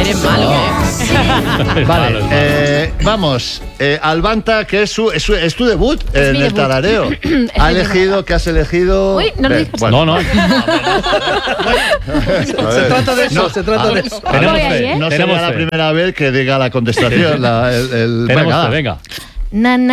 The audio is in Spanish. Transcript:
Eres malo, Vale, vamos. Albanta, que es tu debut en el tarareo. ¿Qué has elegido? Uy, no lo digas. Bueno. No. Se trata de eso, No será la primera vez que diga la contestación. Venga. Na, na.